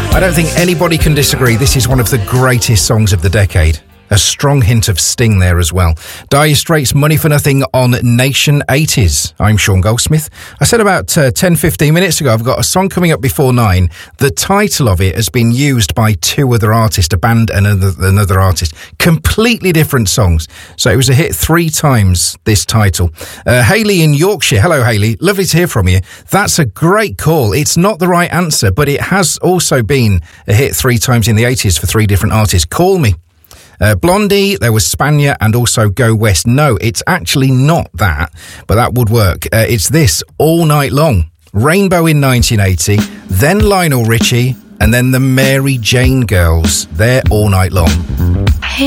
I don't think anybody can disagree. This is one of the greatest songs of the decade. A strong hint of Sting there as well. Dire Straits, Money for Nothing on Nation 80s. I'm Sean Goldsmith. I said about 10-15 minutes ago, I've got a song coming up before 9. The title of it has been used by two other artists, a band and another artist. Completely different songs. So it was a hit 3 times, this title. Hayley in Yorkshire. Hello, Hayley. Lovely to hear from you. That's a great call. It's not the right answer, but it has also been a hit 3 times in the 80s for 3 different artists. Call me. Blondie, there was Spania, and also Go West. No, it's actually not that, but that would work. It's this, All Night Long. Rainbow in 1980, then Lionel Richie, and then the Mary Jane Girls. They're All Night Long.